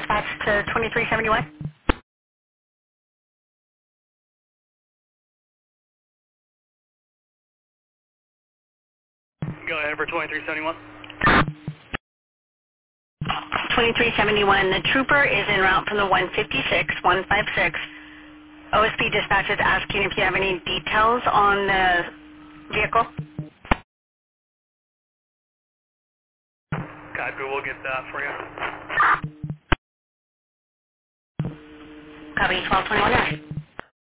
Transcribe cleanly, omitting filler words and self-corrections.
dispatch to 2371. Go ahead for 2371. 2371, the trooper is en route from the 156. OSP dispatch is asking if you have any details on the vehicle. Copy, we'll get that for you. Copy 1221.